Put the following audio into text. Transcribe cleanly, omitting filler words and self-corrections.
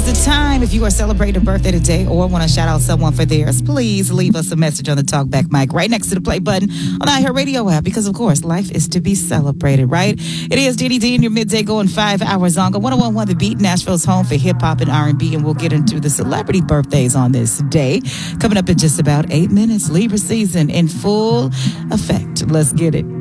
Now's the time. If you are celebrating a birthday today or want to shout out someone for theirs, please leave us a message on the Talkback mic right next to the play button on the iHeartRadio app because, of course, life is to be celebrated, right? It is DDD in your midday going 5 hours longer. 101.1 The Beat, Nashville's home for hip-hop and R&B, and we'll get into the celebrity birthdays on this day. Coming up in just about 8 minutes, Libra season in full effect. Let's get it.